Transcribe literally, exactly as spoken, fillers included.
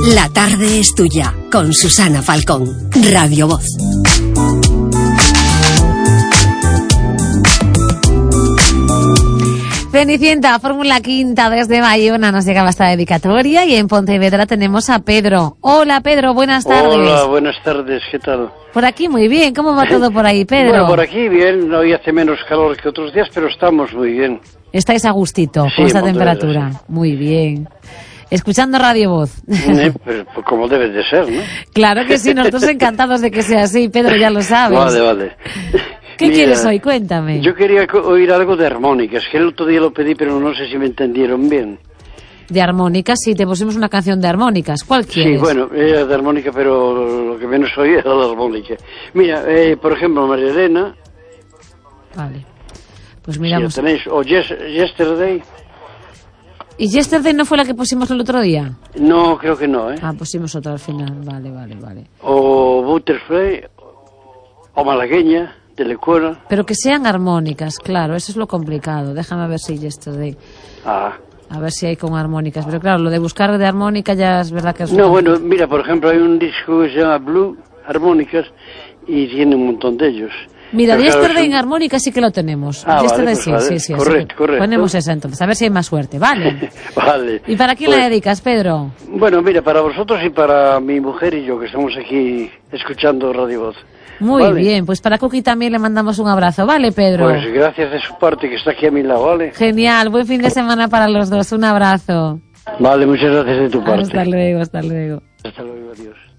La tarde es tuya, con Susana Falcón, Radio Voz. Cenicienta, Fórmula Quinta desde Bayona, nos llegaba esta dedicatoria y en Pontevedra tenemos a Pedro. Hola Pedro, buenas tardes. Hola, buenas tardes, ¿qué tal? Por aquí muy bien, ¿cómo va todo por ahí, Pedro? Bueno, por aquí bien, hoy hace menos calor que otros días, pero estamos muy bien. ¿Estáis a gustito Sí, con esta Pontevedra, temperatura? sí. Muy bien. Escuchando Radio Voz. Eh, pues, pues como debe de ser, ¿no? Claro que sí, nosotros encantados de que sea así, Pedro, ya lo sabes. Vale, vale. ¿Qué Mira, quieres hoy? Cuéntame. Yo quería co- oír algo de armónicas, que el otro día lo pedí, pero no sé si me entendieron bien. De armónicas, sí, te pusimos una canción de armónicas. ¿Cuál quieres? Sí, bueno, era de armónica, pero lo que menos oía era la armónica. Mira, eh, por ejemplo, María Elena, Vale. Pues si miramos. la tenéis, o yes, Yesterday, ¿Y Yesterday no fue la que pusimos el otro día? no, creo que no, ¿eh? Ah, pusimos otra al final. Vale, vale, vale. O Butterfly, o Malagueña, de Lecuona. Pero que sean armónicas, claro, eso es lo complicado. Déjame ver si Yesterday. Ah. A ver si hay con armónicas. Pero claro, lo de buscar de armónica ya es verdad que es... No, bueno, mira, por ejemplo, hay un disco que se llama Blue, armónicas, y tiene un montón de ellos. Mira, Pero, claro, Yesterday son- en armónica sí que lo tenemos. Ah, Yesterday vale, pues sí, vale. sí, sí. así Correcto, que correcto. Ponemos esa entonces, a ver si hay más suerte, ¿vale? Vale. ¿Y para quién Pues, la dedicas, Pedro? Bueno, mira, para vosotros y para mi mujer y yo, que estamos aquí escuchando Radio Voz. Muy Vale. bien, pues para Cookie también le mandamos un abrazo, ¿vale, Pedro? Pues gracias de su parte, que está aquí a mi lado, ¿vale? Genial, buen fin de semana para los dos, un abrazo. Vale, muchas gracias de tu parte. Hasta luego, hasta luego. Hasta luego, adiós.